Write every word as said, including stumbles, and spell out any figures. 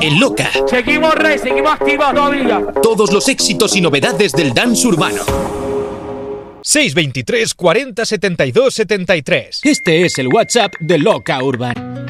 en Loca. Seguimos, Rey, seguimos activos todavía. Todos los éxitos y novedades del dance urbano. seis veintitrés cuarenta setenta y dos setenta y tres. Este es el WhatsApp de Loca Urban.